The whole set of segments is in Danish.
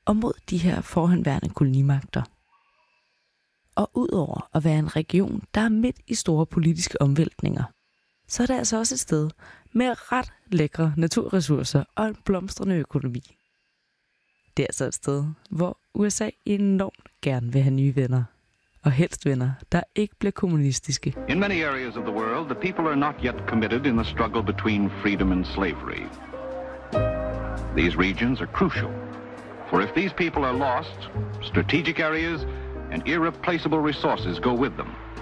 og mod de her forhenværende kolonimagter. Og udover at være en region, der er midt i store politiske omvæltninger, så er det altså også et sted med ret lækre naturressourcer og en blomstrende økonomi. Det er altså et sted, hvor USA enormt gerne vil have nye venner. Og helst venner, der ikke bliver kommunistiske. In many areas of the world, the people are not yet committed in the struggle between freedom and slavery. These regions are crucial, for if these people are lost, strategic areas and irreplaceable resources go with them.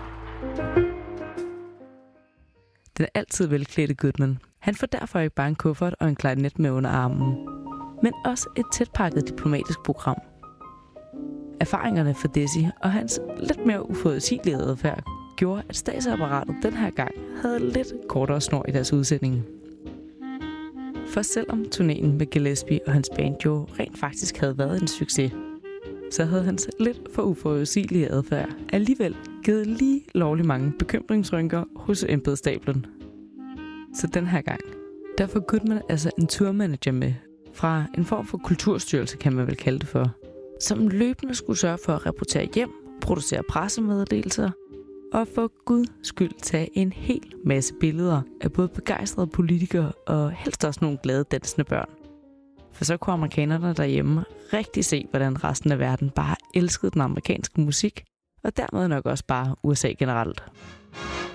Den altid velklædte Goodman, han får derfor ikke bare en kuffert og en klarinet med under armen, men også et tætpakket diplomatisk program. Erfaringerne for Desi og hans lidt mere uforudsigelige adfærd gjorde, at statsapparatet den her gang havde lidt kortere snor i deres udsending. For selvom turnéen med Gillespie og hans band jo rent faktisk havde været en succes, så havde hans lidt for uforudsigelige adfærd alligevel givet lige lovlig mange bekymringsrynker hos embedstablen. Så den her gang, der får Goodman altså en turmanager med fra en form for kulturstyrelse, kan man vel kalde det for, som løbende skulle sørge for at rapportere hjem, producere pressemeddelelser og for guds skyld tage en hel masse billeder af både begejstrede politikere og helst også nogle glade dansende børn. For så kunne amerikanerne derhjemme rigtig se, hvordan resten af verden bare elskede den amerikanske musik, og dermed nok også bare USA generelt.